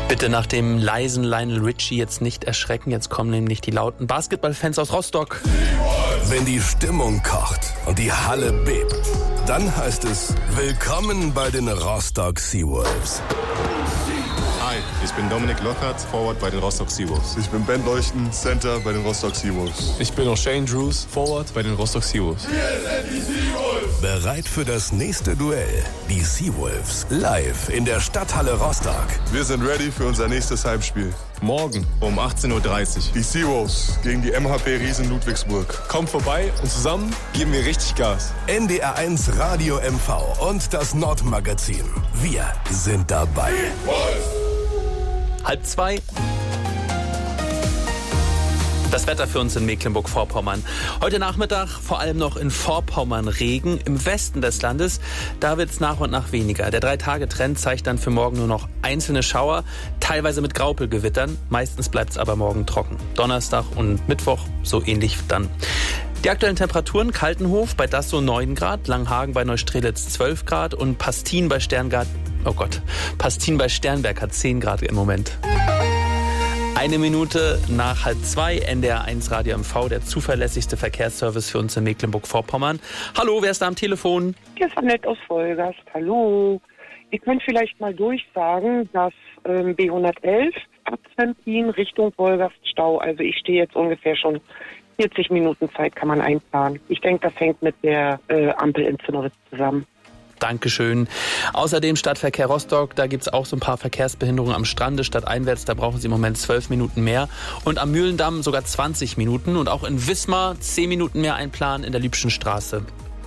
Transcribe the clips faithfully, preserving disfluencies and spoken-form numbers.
Bitte nach dem leisen Lionel Richie jetzt nicht erschrecken, jetzt kommen nämlich die lauten Basketballfans aus Rostock. Wenn die Stimmung kocht und die Halle bebt, dann heißt es Willkommen bei den Rostock Seawolves. Hi, ich bin Dominik Lockhart, Forward bei den Rostock Seawolves. Ich bin Ben Leuchten, Center bei den Rostock Seawolves. Ich bin auch Shane Drews, Forward bei den Rostock Seawolves. Wir sind die Seawolves. Bereit für das nächste Duell. Die Seawolves live in der Stadthalle Rostock. Wir sind ready für unser nächstes Heimspiel. Morgen um achtzehn Uhr dreißig. Die Seawolves gegen die M H P Riesen Ludwigsburg. Kommt vorbei und zusammen geben wir richtig Gas. N D R eins Radio M V und das Nordmagazin. Wir sind dabei. Halb zwei. Das Wetter für uns in Mecklenburg-Vorpommern. Heute Nachmittag vor allem noch in Vorpommern Regen. Im Westen des Landes, da wird es nach und nach weniger. Der Drei-Tage-Trend zeigt dann für morgen nur noch einzelne Schauer, teilweise mit Graupelgewittern. Meistens bleibt es aber morgen trocken. Donnerstag und Mittwoch so ähnlich dann. Die aktuellen Temperaturen: Kaltenhof bei Dassow neun Grad, Langhagen bei Neustrelitz zwölf Grad und Pastin bei Sterngard, oh Gott, Pastin bei Sternberg hat zehn Grad im Moment. Eine Minute nach halb zwei, N D R eins Radio M V, der zuverlässigste Verkehrsservice für uns in Mecklenburg-Vorpommern. Hallo, wer ist da am Telefon? Hier ist Annette aus Wolgast. Hallo. Ihr könnt vielleicht mal durchsagen, dass ähm, B hundertelf ab Zempin Richtung Wolgast Stau. Also ich stehe jetzt ungefähr schon vierzig Minuten Zeit, kann man einplanen. Ich denke, das hängt mit der äh, Ampel in Zinnoritz zusammen. Dankeschön. Außerdem Stadtverkehr Rostock, da gibt es auch so ein paar Verkehrsbehinderungen am Strande stadteinwärts, da brauchen Sie im Moment zwölf Minuten mehr. Und am Mühlendamm sogar zwanzig Minuten und auch in Wismar zehn Minuten mehr einplanen in der Lübschen Straße.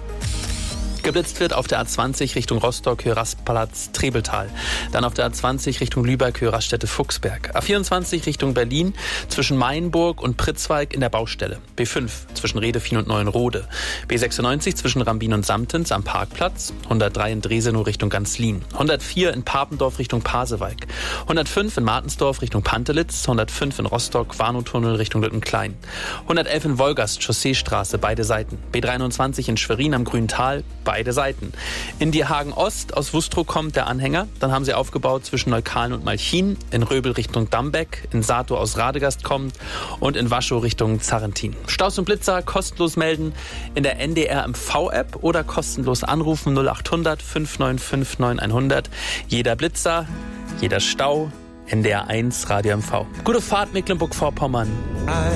Geblitzt wird auf der A zwanzig Richtung Rostock, Höhe Rastplatz Trebeltal. Dann auf der A zwanzig Richtung Lübeck, Höhe Raststätte Fuchsberg. A vierundzwanzig Richtung Berlin, zwischen Mainburg und Pritzwalk in der Baustelle. B fünf zwischen Redefien und Neuenrode. B sechsundneunzig zwischen Rambin und Samtens am Parkplatz. hundertdrei in Dresenow Richtung Ganzlin. hundertvier in Papendorf Richtung Pasewalk. hundertfünf in Martensdorf Richtung Pantelitz. hundertfünf in Rostock, Warnow-Tunnel Richtung Lüttenklein. hundertelf in Wolgast, Chausseestraße, beide Seiten. B dreiundzwanzig in Schwerin am Grüntal, beide Seiten. In Dierhagen Ost aus Wustrow kommt der Anhänger. Dann haben sie aufgebaut zwischen Neukalen und Malchin. In Röbel Richtung Dambeck. In Satow aus Radegast kommt. Und in Waschow Richtung Zarrentin. Staus und Blitzer kostenlos melden in der N D R M V-App oder kostenlos anrufen null acht hundert fünf neun fünf neun hundert. Jeder Blitzer, jeder Stau, N D R eins Radio M V. Gute Fahrt Mecklenburg-Vorpommern.